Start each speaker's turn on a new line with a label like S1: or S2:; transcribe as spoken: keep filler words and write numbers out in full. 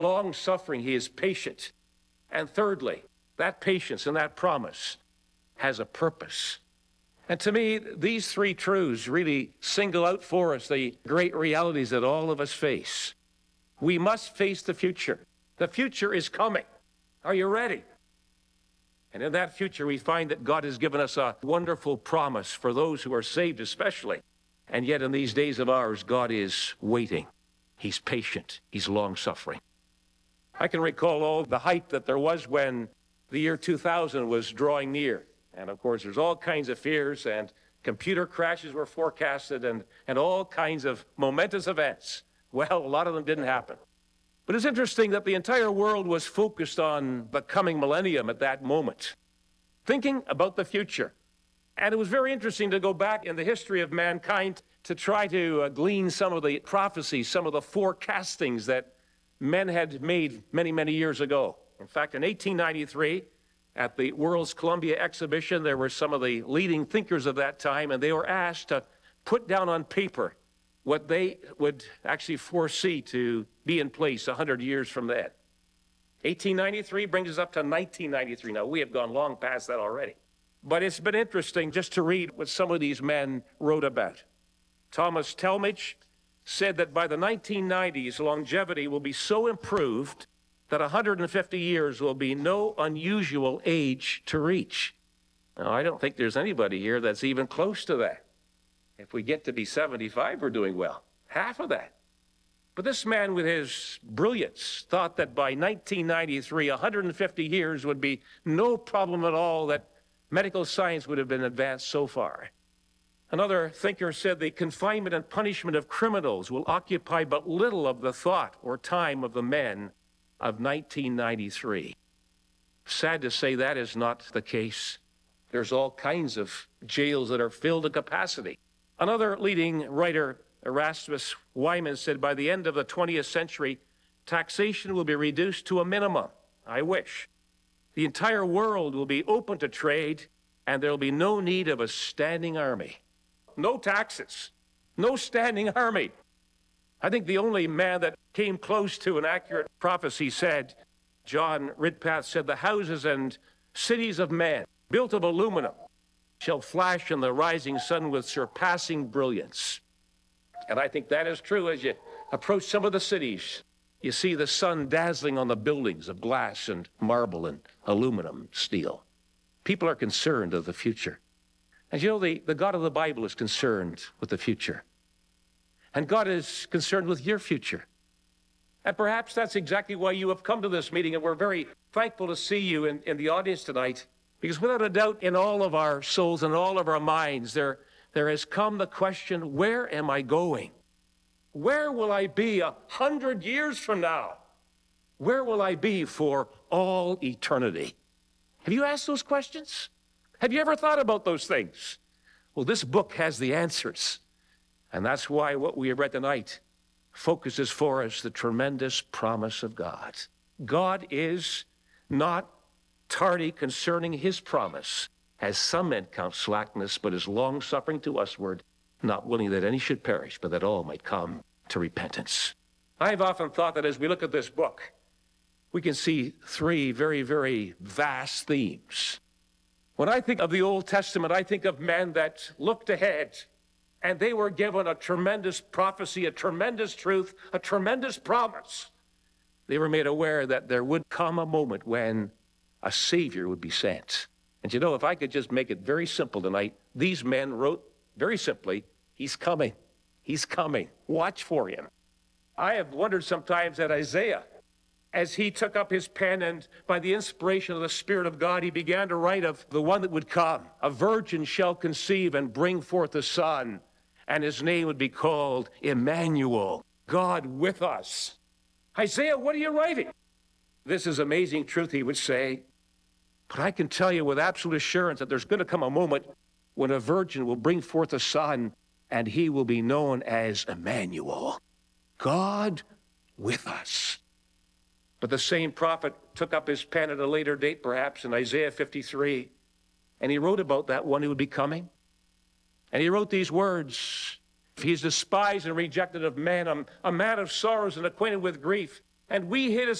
S1: long-suffering. He is patient. And thirdly, that patience and that promise has a purpose. And to me, these three truths really single out for us the great realities that all of us face. We must face the future. The future is coming. Are you ready? And in that future, we find that God has given us a wonderful promise for those who are saved especially. And yet in these days of ours, God is waiting. He's patient. He's long-suffering. I can recall all the hype that there was when the year two thousand was drawing near. And of course, there's all kinds of fears, and computer crashes were forecasted, and, and all kinds of momentous events. Well, a lot of them didn't happen. But it's interesting that the entire world was focused on the coming millennium at that moment, thinking about the future. And it was very interesting to go back in the history of mankind to try to uh, glean some of the prophecies, some of the forecastings that men had made many, many years ago. In fact, in eighteen ninety-three, at the World's Columbia Exhibition, there were some of the leading thinkers of that time, and they were asked to put down on paper what they would actually foresee to be in place one hundred years from then. eighteen ninety-three brings us up to nineteen ninety-three. Now, we have gone long past that already. But it's been interesting just to read what some of these men wrote about. Thomas Talmage said that by the nineteen nineties, longevity will be so improved that one hundred fifty years will be no unusual age to reach. Now, I don't think there's anybody here that's even close to that. If we get to be seventy-five, we're doing well. Half of that. But this man, with his brilliance, thought that by nineteen ninety-three, one hundred fifty years would be no problem at all, that medical science would have been advanced so far. Another thinker said the confinement and punishment of criminals will occupy but little of the thought or time of the men of nineteen ninety-three. Sad to say that is not the case. There's all kinds of jails that are filled to capacity. Another leading writer, Erasmus Wyman, said by the end of the twentieth century, taxation will be reduced to a minimum. I wish. The entire world will be open to trade, and there will be no need of a standing army. No taxes, no standing army. I think the only man that came close to an accurate prophecy said, John Ridpath said, the houses and cities of man, built of aluminum, shall flash in the rising sun with surpassing brilliance. And I think that is true. As you approach some of the cities, you see the sun dazzling on the buildings of glass and marble and aluminum, steel. People are concerned of the future. And you know, the, the God of the Bible is concerned with the future. And God is concerned with your future. And perhaps that's exactly why you have come to this meeting, and we're very thankful to see you in, in the audience tonight, because without a doubt, in all of our souls and all of our minds, there, there has come the question, where am I going? Where will I be a hundred years from now? Where will I be for all eternity? Have you asked those questions? Have you ever thought about those things? Well, this book has the answers. And that's why what we have read tonight focuses for us the tremendous promise of God. God is not tardy concerning his promise, as some men count slackness, but is long-suffering to usward, not willing that any should perish, but that all might come to repentance. I've often thought that as we look at this book, we can see three very, very vast themes. When I think of the Old Testament, I think of men that looked ahead, and they were given a tremendous prophecy, a tremendous truth, a tremendous promise. They were made aware that there would come a moment when a Savior would be sent. And you know, if I could just make it very simple tonight, these men wrote very simply, he's coming, he's coming, watch for him. I have wondered sometimes at Isaiah, as he took up his pen and by the inspiration of the Spirit of God, he began to write of the one that would come. A virgin shall conceive and bring forth a son, and his name would be called Emmanuel, God with us. Isaiah, what are you writing? This is amazing truth, he would say. But I can tell you with absolute assurance that there's going to come a moment when a virgin will bring forth a son, and he will be known as Emmanuel, God with us. But the same prophet took up his pen at a later date, perhaps in Isaiah fifty-three, and he wrote about that one who would be coming. And he wrote these words, he's despised and rejected of men, a, a man of sorrows and acquainted with grief. And we hit a